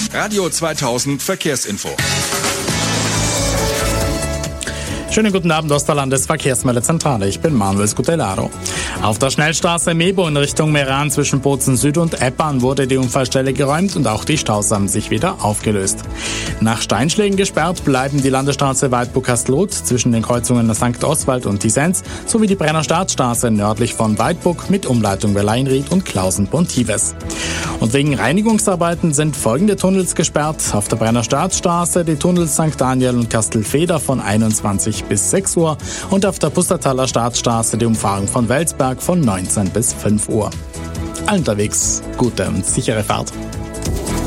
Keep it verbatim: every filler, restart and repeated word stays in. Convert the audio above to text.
Radio zweitausend Verkehrsinfo. Schönen guten Abend aus der Landesverkehrsmeldezentrale. Ich bin Manuel Scutellaro. Auf der Schnellstraße Mebo in Richtung Meran zwischen Bozen Süd und Eppan wurde die Unfallstelle geräumt und auch die Staus haben sich wieder aufgelöst. Nach Steinschlägen gesperrt bleiben die Landesstraße Weidburg-Kastelruth zwischen den Kreuzungen Sankt Oswald und Tisens sowie die Brenner Staatsstraße nördlich von Weidburg mit Umleitung bei Leinried und Klausen-Pontives. Und wegen Reinigungsarbeiten sind folgende Tunnels gesperrt. Auf der Brenner Staatsstraße die Tunnels Sankt Daniel und Kastelfeder von einundzwanzig bis sechs Uhr und auf der Pustertaler Staatsstraße die Umfahrung von Welsberg von neunzehn bis fünf Uhr. Allen unterwegs gute und sichere Fahrt.